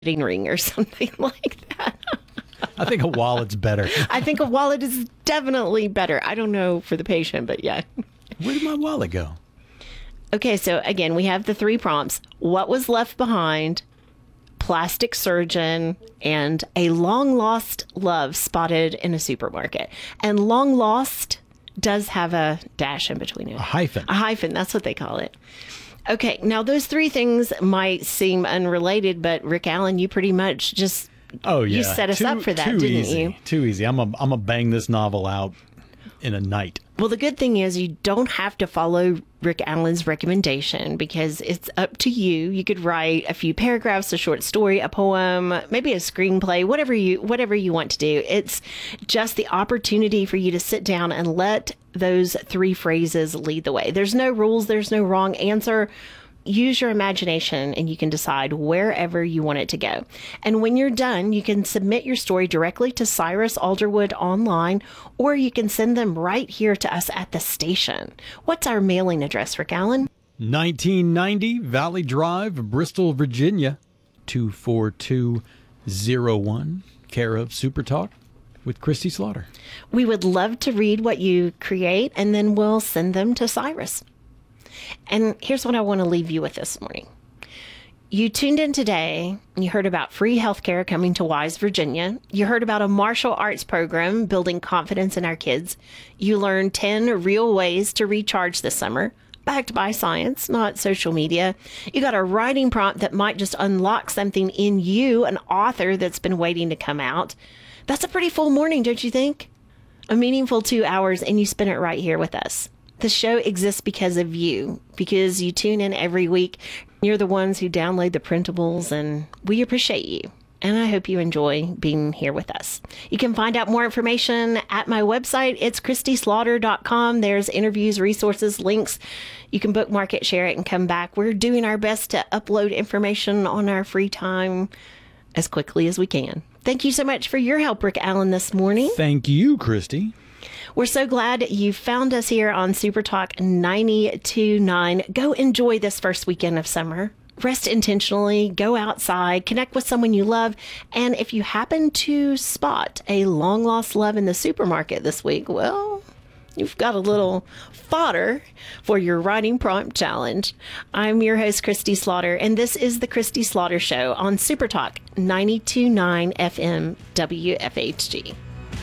ring or something like that. I think a wallet's better. I think a wallet is definitely better. I don't know for the patient, but yeah. Where did my wallet go? Okay, so again, we have the 3 prompts. What was left behind, plastic surgeon, and a long lost love spotted in a supermarket. And long lost does have a dash in between it. A hyphen. A hyphen, that's what they call it. Okay, now those 3 things might seem unrelated, but Rick Allen, you pretty much just you set us up for that, didn't you? Too easy. I'm a bang this novel out in a night. Well, the good thing is you don't have to follow Rick Allen's recommendation because it's up to you. You could write a few paragraphs, a short story, a poem, maybe a screenplay, whatever you want to do. It's just the opportunity for you to sit down and let those 3 phrases lead the way. There's no rules. There's no wrong answer. Use your imagination and you can decide wherever you want it to go. And when you're done, you can submit your story directly to Cyrus Alderwood online, or you can send them right here to us at the station. What's our mailing address, Rick Allen? 1990 Valley Drive, Bristol, Virginia, 24201, care of Super Talk with Christy Slaughter. We would love to read what you create, and then we'll send them to Cyrus. And here's what I want to leave you with this morning. You tuned in today and you heard about free healthcare coming to Wise, Virginia. You heard about a martial arts program building confidence in our kids. You learned 10 real ways to recharge this summer, backed by science, not social media. You got a writing prompt that might just unlock something in you, an author that's been waiting to come out. That's a pretty full morning, don't you think? A meaningful 2 hours, and you spent it right here with us. The show exists because of you, because you tune in every week. You're the ones who download the printables, and we appreciate you. And I hope you enjoy being here with us. You can find out more information at my website. It's ChristySlaughter.com. There's interviews, resources, links. You can bookmark it, share it, and come back. We're doing our best to upload information on our free time as quickly as we can. Thank you so much for your help, Rick Allen, this morning. Thank you, Christy. We're so glad you found us here on Super Talk 92.9. Go enjoy this first weekend of summer. Rest intentionally, go outside, connect with someone you love, and if you happen to spot a long-lost love in the supermarket this week, well, you've got a little fodder for your writing prompt challenge. I'm your host, Christy Slaughter, and this is The Christy Slaughter Show on Super Talk 92.9 FM WFHG.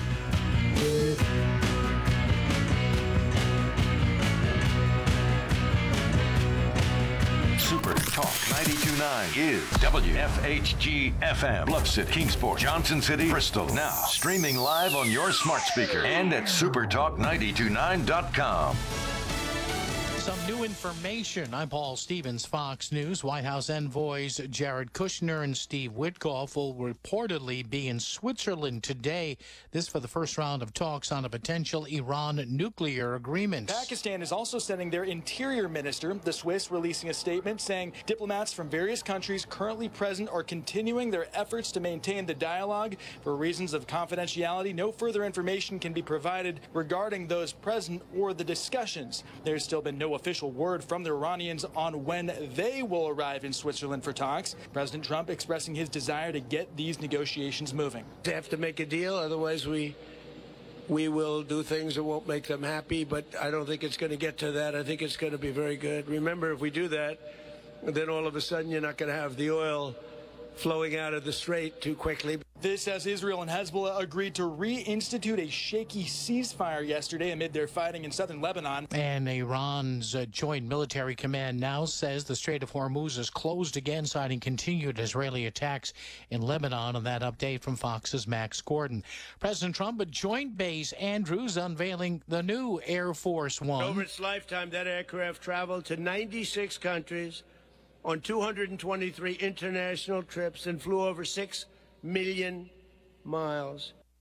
Super Talk 92.9 is WFHG FM, Bluff City, Kingsport, Johnson City, Bristol. Now streaming live on your smart speaker and at supertalk929.com. Some new information. I'm Paul Stevens, Fox News. White House envoys Jared Kushner and Steve Witkoff will reportedly be in Switzerland today. This for the first round of talks on a potential Iran nuclear agreement. Pakistan is also sending their interior minister, the Swiss, releasing a statement saying diplomats from various countries currently present are continuing their efforts to maintain the dialogue. For reasons of confidentiality, no further information can be provided regarding those present or the discussions. There's still been no official word from the Iranians on when they will arrive in Switzerland for talks. President Trump expressing his desire to get these negotiations moving. They have to make a deal, otherwise we will do things that won't make them happy, but I don't think it's going to get to that. I think it's going to be very good. Remember, if we do that, then all of a sudden you're not going to have the oil flowing out of the strait too quickly. This as Israel and Hezbollah agreed to reinstitute a shaky ceasefire yesterday amid their fighting in southern Lebanon. And Iran's Joint Military Command now says the Strait of Hormuz is closed again, citing continued Israeli attacks in Lebanon. And that update from Fox's Max Gordon. President Trump at Joint Base Andrews unveiling the new Air Force One. Over its lifetime, that aircraft traveled to 96 countries on 223 international trips and flew over 6 million miles.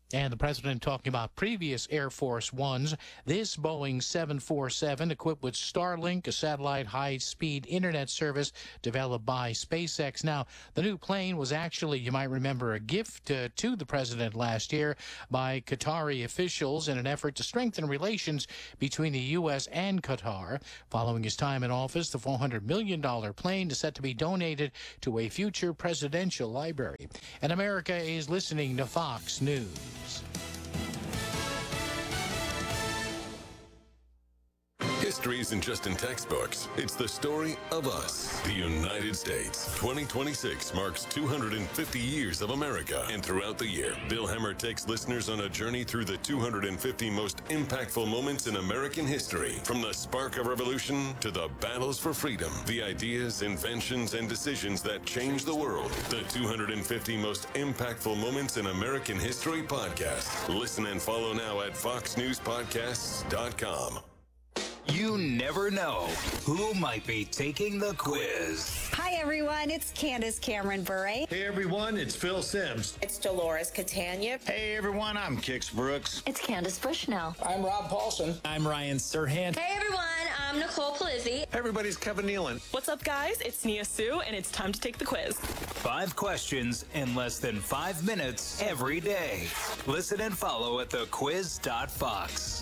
And the president talking about previous Air Force Ones. This Boeing 747, equipped with Starlink, a satellite high-speed internet service developed by SpaceX. Now, the new plane was actually, you might remember, a gift to the president last year by Qatari officials in an effort to strengthen relations between the U.S. and Qatar. Following his time in office, the $400 million plane is set to be donated to a future presidential library. And America is listening to Fox News. History isn't just in textbooks. It's the story of us, the United States. 2026 marks 250 years of America. And throughout the year, Bill Hemmer takes listeners on a journey through the 250 most impactful moments in American history. From the spark of revolution to the battles for freedom, the ideas, inventions, and decisions that changed the world. The 250 most impactful moments in American history podcast. Listen and follow now at foxnewspodcasts.com. You never know who might be taking the quiz. Hi, everyone. It's Candace Cameron Bure. Hey, everyone. It's Phil Sims. It's Dolores Catania. Hey, everyone. I'm Kix Brooks. It's Candace Bushnell. I'm Rob Paulson. I'm Ryan Serhant. Hey, everyone. I'm Nicole Palizzi. Hey, everybody's Kevin Nealon. What's up, guys? It's Nia Sue, and it's time to take the quiz. 5 questions in less than 5 minutes every day. Listen and follow at thequiz.fox.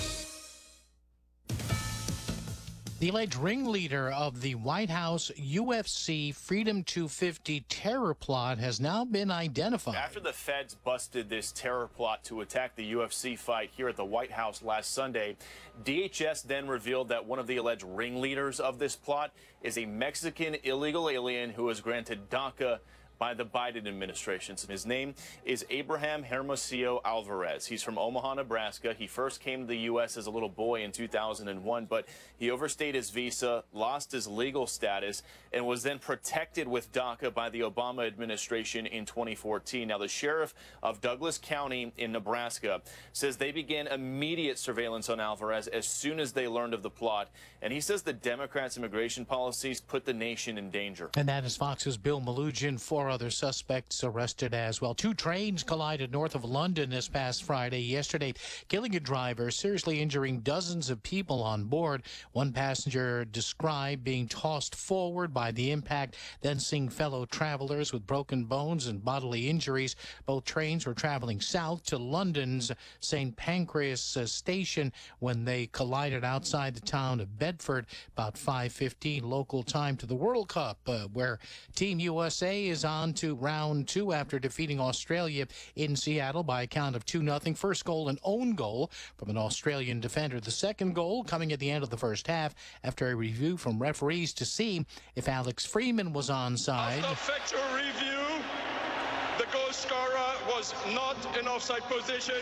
The alleged ringleader of the White House UFC Freedom 250 terror plot has now been identified. After the feds busted this terror plot to attack the UFC fight here at the White House last Sunday, DHS then revealed that one of the alleged ringleaders of this plot is a Mexican illegal alien who was granted DACA by the Biden administration. His name is Abraham Hermosillo Alvarez. He's from Omaha, Nebraska. He first came to the U.S. as a little boy in 2001, but he overstayed his visa, lost his legal status, and was then protected with DACA by the Obama administration in 2014. Now, the sheriff of Douglas County in Nebraska says they began immediate surveillance on Alvarez as soon as they learned of the plot, and he says the Democrats' immigration policies put the nation in danger. And that is Fox's Bill Malugin. 4 other suspects arrested as well. 2 trains collided north of London this past Friday yesterday, killing a driver, seriously injuring dozens of people on board. One passenger described being tossed forward by the impact, then seeing fellow travelers with broken bones and bodily injuries. Both trains were traveling south to London's St. Pancras station when they collided outside the town of Bedford about 5:15 local time to the World Cup, where Team USA is on to round 2 after defeating Australia in Seattle by a count of 2-0. First goal, an own goal from an Australian defender. The second goal coming at the end of the first half after a review from referees to see if Alex Freeman was onside. After factual review, the goal scorer was not in offside position.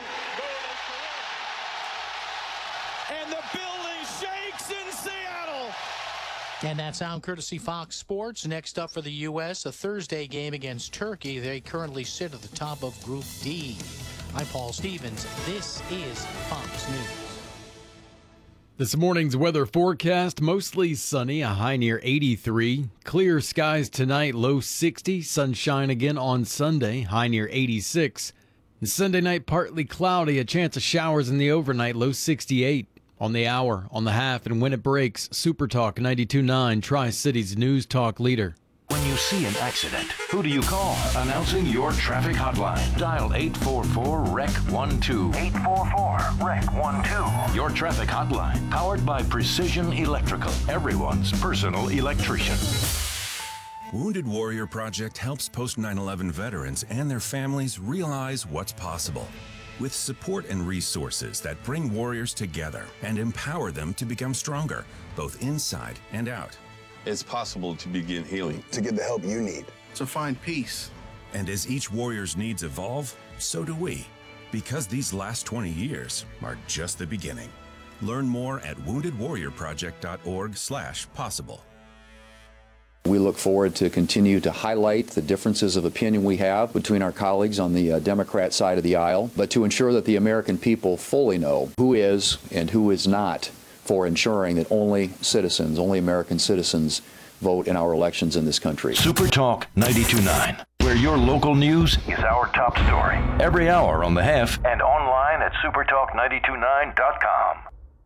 And the building shakes in Seattle. And that sound courtesy Fox Sports. Next up for the U.S., a Thursday game against Turkey. They currently sit at the top of Group D. I'm Paul Stevens. This is Fox News. This morning's weather forecast, mostly sunny, a high near 83. Clear skies tonight, low 60. Sunshine again on Sunday, high near 86. And Sunday night, partly cloudy, a chance of showers in the overnight, low 68. On the hour, on the half, and when it breaks, Super Talk 92.9, Tri-Cities News Talk leader. When you see an accident, who do you call? Announcing your traffic hotline. Dial 844-REC-12. 844-REC-12. Your traffic hotline, powered by Precision Electrical, everyone's personal electrician. Wounded Warrior Project helps post 9/11 veterans and their families realize what's possible. With support and resources that bring warriors together and empower them to become stronger, both inside and out. It's possible to begin healing. To get the help you need. To find peace. And as each warrior's needs evolve, so do we. Because these last 20 years are just the beginning. Learn more at woundedwarriorproject.org/possible. We look forward to continue to highlight the differences of opinion we have between our colleagues on the Democrat side of the aisle, but to ensure that the American people fully know who is and who is not for ensuring that only American citizens vote in our elections in this country. Super Talk 92.9. where your local news is our top story. Every hour on The Hef and online at supertalk929.com.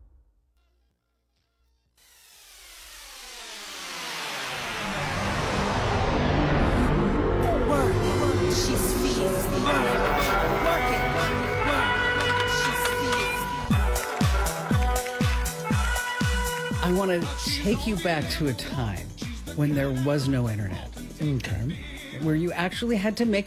I want to take you back to a time when there was no internet. Okay. Where you actually had to make